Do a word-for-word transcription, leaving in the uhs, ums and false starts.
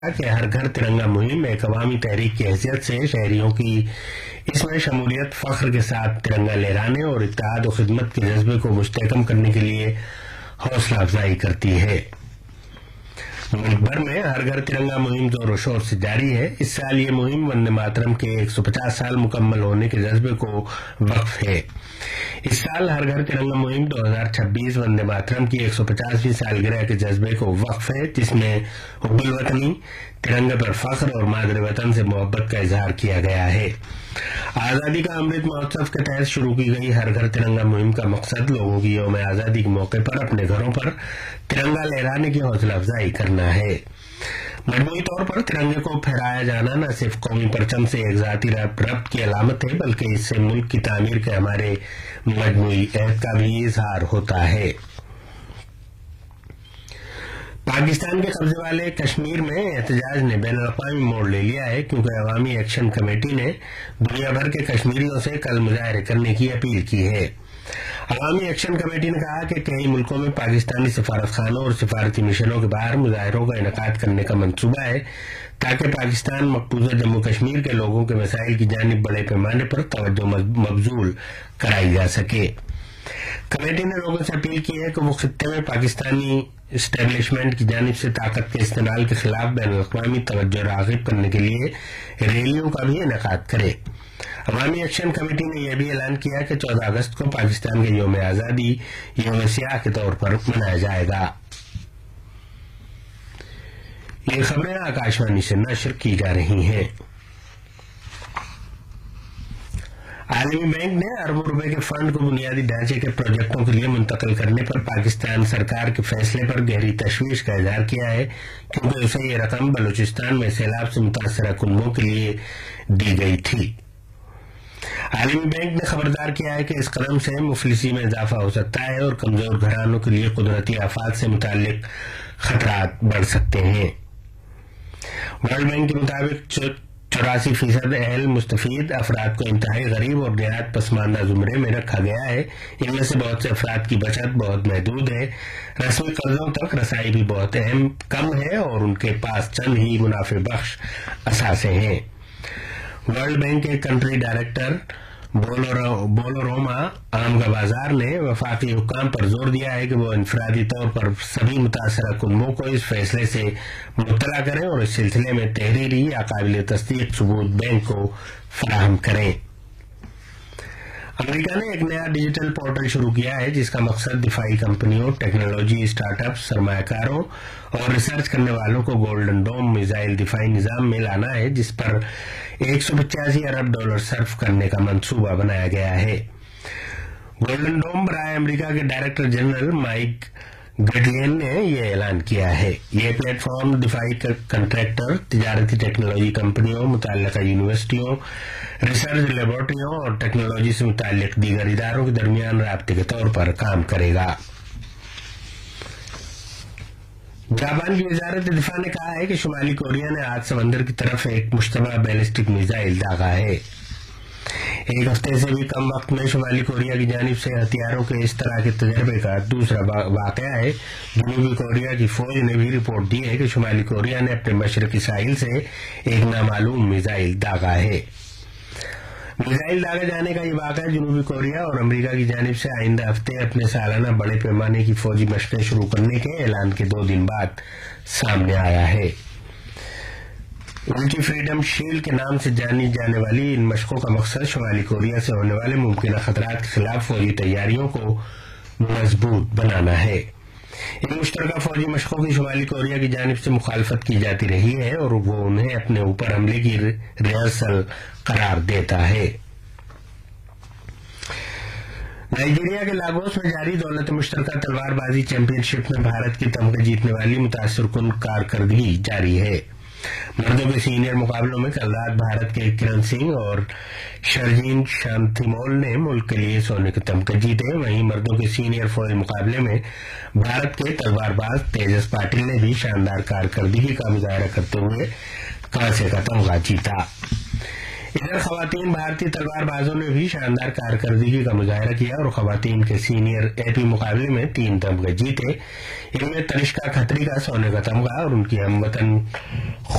کہ ہر گھر ترنگا مہم ایک عوامی تحریک کی حیثیت سے شہریوں کی اس میں شمولیت، فخر کے ساتھ ترنگا لہرانے اور اتحاد و خدمت کے جذبے کو مستحکم کرنے کے لیے حوصلہ افزائی کرتی ہے۔ ملک بھر میں ہر گھر ترنگا مہم زور و شور سے جاری ہے۔ اس سال یہ مہم وندے ماترم کے ایک سو پچاس سال مکمل ہونے کے جذبے کو وقف ہے۔ اس سال ہر گھر ترنگا مہم دو ہزار چھبیس وندے ماترم کی ایک سو پچاسویں سالگرہ کے جذبے کو وقف ہے، جس میں حب الوطنی، ترنگے پر فخر اور مادر وطن سے محبت کا اظہار کیا گیا ہے۔ آزادی کا امرت مہوتسو کے تحت شروع کی گئی ہر گھر ترنگا مہم کا مقصد لوگوں کی یوم آزادی کے موقع پر اپنے گھروں پر ترنگا لہرانے کی حوصلہ افزائی کرنا ہے۔ مجموعی طور پر ترنگے کو پھہرایا جانا نہ صرف قومی پرچم سے ایک ذاتی ربط کی علامت ہے، بلکہ اس سے ملک کی تعمیر کے ہمارے مجموعی عہد کا بھی اظہار ہوتا ہے۔ پاکستان کے قبضے والے کشمیر میں احتجاج نے بین الاقوامی موڑ لے لیا ہے، کیونکہ عوامی ایکشن کمیٹی نے دنیا بھر کے کشمیریوں سے کل مظاہرے کرنے کی اپیل کی ہے۔ عوامی ایکشن کمیٹی نے کہا کہ کئی ملکوں میں پاکستانی سفارت خانوں اور سفارتی مشنوں کے باہر مظاہروں کا انعقاد کرنے کا منصوبہ ہے، تاکہ پاکستان مقبوضہ جموں کشمیر کے لوگوں کے مسائل کی جانب بڑے پیمانے پر توجہ مبذول کرائی جا سکے۔ کمیٹی نے لوگوں سے اپیل کی ہے کہ وہ خطے میں پاکستانی اسٹیبلشمنٹ کی جانب سے طاقت کے استعمال کے خلاف بین الاقوامی توجہ راغب کرنے کے لیے ریلیوں کا بھی انعقاد کرے۔ عوامی ایکشن کمیٹی نے یہ بھی اعلان کیا کہ چودہ اگست کو پاکستان کے یوم آزادی یوم سیاہ کے طور پر منایا جائے گا۔ یہ خبریں آکاشوانی سے نشر کی جا رہی ہیں۔ عالمی بینک نے اربوں روپے کے فنڈ کو بنیادی ڈھانچے کے پروجیکٹوں کے لیے منتقل کرنے پر پاکستان سرکار کے فیصلے پر گہری تشویش کا اظہار کیا ہے، کیونکہ اسے یہ رقم بلوچستان میں سیلاب سے متاثرہ کنبوں کے لیے دی گئی تھی۔ عالمی بینک نے خبردار کیا ہے کہ اس قدم سے مفلسی میں اضافہ ہو سکتا ہے اور کمزور گھرانوں کے لیے قدرتی آفات سے متعلق خطرات بڑھ سکتے ہیں۔ ورلڈ بینک کے مطابق چوراسی فیصد اہل مستفید افراد کو انتہائی غریب اور نہایت پسماندہ زمرے میں رکھا گیا ہے۔ ان میں سے بہت سے افراد کی بچت بہت محدود ہے، رسمی قرضوں تک رسائی بھی بہت اہم کم ہے اور ان کے پاس چند ہی منافع بخش اثاثے ہیں۔ ورلڈ بینک کے کنٹری ڈائریکٹر بولوروما آمگا بازار نے وفاقی حکام پر زور دیا ہے کہ وہ انفرادی طور پر سبھی متاثرہ کنبوں کو اس فیصلے سے مطلع کریں اور اس سلسلے میں تحریری یا قابل تصدیق ثبوت بینک کو فراہم کریں۔ امریکہ نے ایک نیا ڈیجیٹل پورٹل شروع کیا ہے جس کا مقصد دفاعی کمپنیوں، ٹیکنالوجی اسٹارٹ اپس، سرمایہ کاروں اور ریسرچ کرنے والوں کو گولڈن ڈوم میزائل دفاعی نظام میں لانا ہے، جس پر ایک سو پچاسی ارب ڈالر صرف کرنے کا منصوبہ بنایا گیا ہے۔ گولڈن ڈوم برائے امریکہ کے ڈائریکٹر جنرل مائک گریڈلین نے یہ اعلان کیا ہے۔ یہ پلیٹ فارم دفاعی کنٹریکٹر، تجارتی ٹیکنالوجی کمپنیوں، متعلقہ یونیورسٹیوں، ریسرچ لیبارٹریوں اور ٹیکنالوجی سے متعلق دیگر اداروں کے درمیان رابطے کے طور پر کام کرے گا۔ جاپان کی وزارت دفاع نے کہا ہے کہ شمالی کوریا نے آج سمندر کی طرف ایک مشتبہ بیلسٹک میزائل داغا ہے۔ ایک ہفتے سے بھی کم وقت میں شمالی کوریا کی جانب سے ہتھیاروں کے اس طرح کے تجربے کا دوسرا واقعہ ہے۔ جنوبی کوریا کی فوج نے بھی رپورٹ دی ہے کہ شمالی کوریا نے اپنے مشرقی ساحل سے ایک نامعلوم میزائل داغا ہے۔ میزائل داغے جانے کا یہ واقعہ جنوبی کوریا اور امریکہ کی جانب سے آئندہ ہفتے اپنے سالانہ بڑے پیمانے کی فوجی مشقیں شروع کرنے کے اعلان کے دو دن بعد سامنے آیا ہے۔ الٹی فریڈم شیلڈ کے نام سے جانی جانے والی ان مشقوں کا مقصد شمالی کوریا سے ہونے والے ممکنہ خطرات کے خلاف فوجی تیاریوں کو مضبوط بنانا ہے۔ ان مشترکہ فوجی مشقوں کی شمالی کوریا کی جانب سے مخالفت کی جاتی رہی ہے اور وہ انہیں اپنے اوپر حملے کی ریہرسل قرار دیتا ہے۔ نائجیریا کے لاگوس میں جاری دولت مشترکہ تلوار بازی چیمپئن شپ میں بھارت کی تمغے جیتنے والی متاثر کن کارکردگی جاری ہے۔ مردوں کے سینئر مقابلوں میں کل رات بھارت کے کرن سنگھ اور شرجین شانتھیمول نے ملک کے لیے سونے کے تمغے جیتے۔ وہیں مردوں کے سینئر فوجی مقابلے میں بھارت کے تلوار باز تیجس پاٹل نے بھی شاندار کارکردگی کا مظاہرہ کرتے ہوئے کانسے کا تمغہ جیتا۔ ادھر خواتین بھارتی تلوار بازوں نے بھی شاندار کارکردگی کا مظاہرہ کیا اور خواتین کے سینئر اے پی مقابلے میں تین تمغے جیتے۔ इनमें तनिष्का खत्री का सोने का तमगा और उनकी हमवतन